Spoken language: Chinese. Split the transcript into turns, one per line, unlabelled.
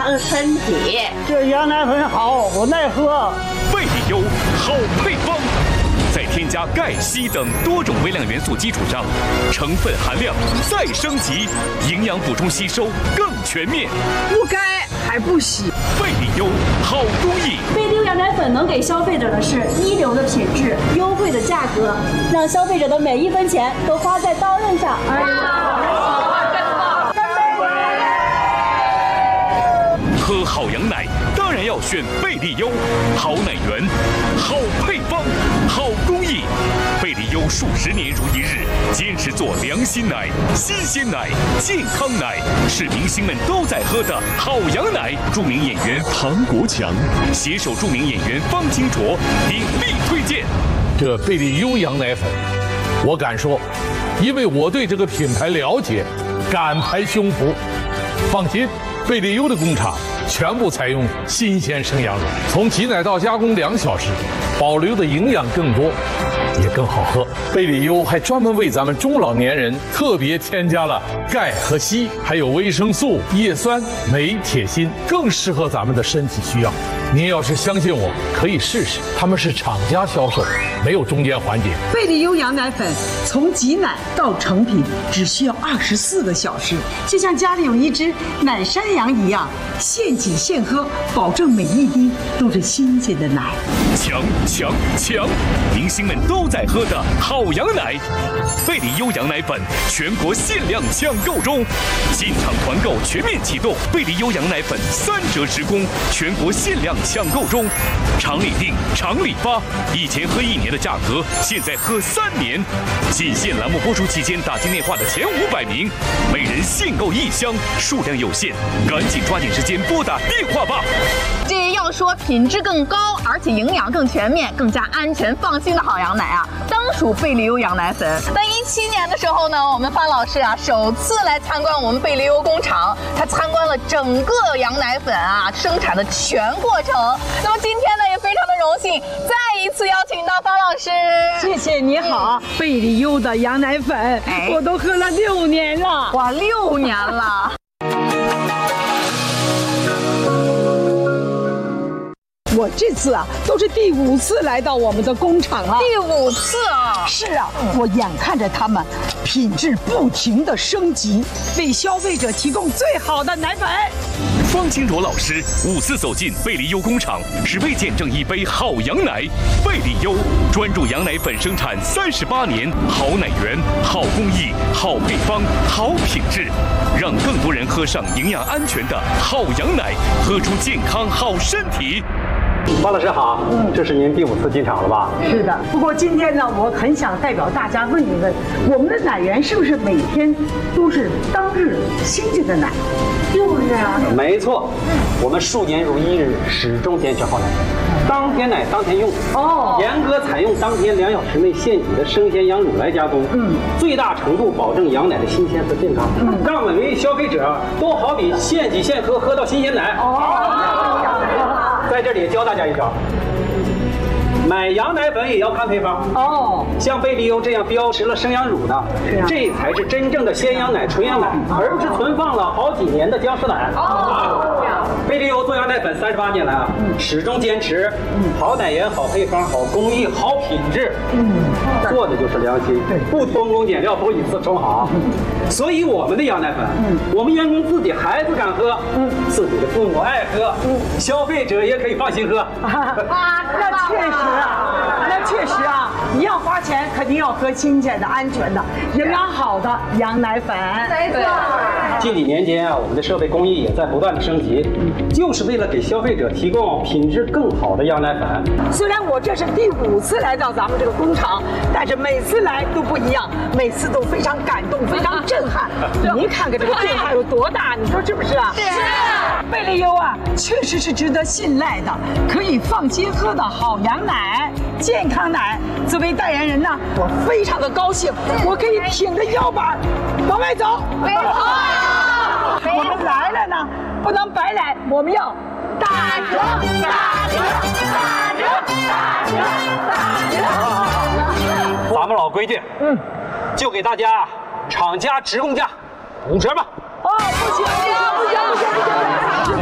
康身体。
这羊奶粉好，我爱喝。
贝利优好配方，在添加钙、硒等多种微量元素基础上，成分含量再升级，营养补充吸收更全面。
不该还不洗。
贝利优好工艺。
贝利优羊奶粉能给消费者的是一流的品质、优惠的价格，让消费者的每一分钱都花在刀刃上。
喝好羊奶当然要选贝利优，好奶源，好配方，好工艺。贝利优数十年如一日，坚持做良心奶、新鲜奶、健康奶，是明星们都在喝的好羊奶。著名演员唐国强携手著名演员方清卓鼎力推荐。
这贝利优羊奶粉，我敢说，因为我对这个品牌了解，敢拍胸脯。放心，贝利优的工厂全部采用新鲜生羊乳，从挤奶到加工2小时，保留的营养更多，也更好喝。贝利优还专门为咱们中老年人特别添加了钙和硒，还有维生素、叶酸、镁、铁、锌，更适合咱们的身体需要。您要是相信我，可以试试，他们是厂家销售，没有中间环节。
贝利优羊奶粉从挤奶到成品只需要24个小时，就像家里有一只奶山羊一样，现挤现喝，保证每一滴都是新鲜的奶。
强！明星们都在喝的好羊奶，贝利优羊奶粉全国限量抢购中，进场团购全面启动，贝利优羊奶粉3折直供，全国限量抢购中，厂里订，厂里发，以前喝1年的价格，现在喝3年。仅限栏目播出期间打进电话的前500名，每人限购1箱，数量有限，赶紧抓紧时间拨打电话吧。
这要说品质更高，而且营养更全面、更加安全放心的好羊奶啊，当属贝利优羊奶粉。在17年的时候呢，我们方老师啊首次来参观我们贝利优工厂，他参观了整个羊奶粉啊生产的全过程。那么今天呢，也非常的荣幸，再一次邀请到方老师。
谢谢你好，贝利优的羊奶粉，我都喝了6年了。
哇，6年了。
我这次啊，都是第5次来到我们的工厂了。
第5次啊！
是啊，我眼看着他们品质不停的升级，为消费者提供最好的奶粉。
方清卓老师5次走进贝利优工厂，只为见证一杯好羊奶。贝利优专注羊奶粉生产38年，好奶源、好工艺、好配方、好品质，让更多人喝上营养安全的好羊奶，喝出健康好身体。
方老师好，这是您第5次进场了吧？
是的，不过今天呢，我很想代表大家问一问，我们的奶源是不是每天都是当日新鲜的奶？就是啊，
没错，我们数年如一日，始终坚持好奶，当天奶当天用。严格采用当天2小时内现挤的生鲜羊乳来加工，最大程度保证羊奶的新鲜和健康，让每位消费者都好比现挤现喝，喝到新鲜奶。在这里教大家一招，买羊奶粉也要看配方。像贝利优这样标识了生羊乳的，这才是真正的鲜羊奶、纯羊奶，而不是存放了好几年的僵尸奶。贝利优做羊奶粉38年来啊，始终坚持好奶源、好配方、好工艺、好品质，做的就是良心，不偷工减料，不以次充好。所以我们的羊奶粉，我们员工自己孩子敢喝，自己的父母爱喝，消费者也可以放心喝。
那确实啊，你要花钱，肯定要喝新鲜的、安全的、营养好的羊奶粉。
没错。
近几年间啊，我们的设备工艺也在不断的升级，就是为了给消费者提供品质更好的羊奶粉。
虽然我这是第5次来到咱们这个工厂，但是每次来都不一样，每次都非常感动，非常震撼。您看看这个变化有多大，你说是不是啊？是。贝利优啊，确实是值得信赖的，可以放心喝的好羊奶、健康奶。作为代言人呢，我非常的高兴，我可以挺着腰板往外走。
没错。
我们来了呢，不能白来，我们要打折，打折，打折，打折，打折。
咱们老规矩，就给大家厂家直供价5折吧。
不行，